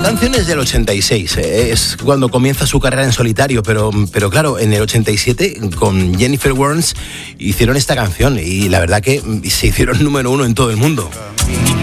canción es del 86, es cuando comienza su carrera en solitario, pero claro, en el 87 con Jennifer Warnes hicieron esta canción y la verdad que se hicieron número 1 en todo el mundo.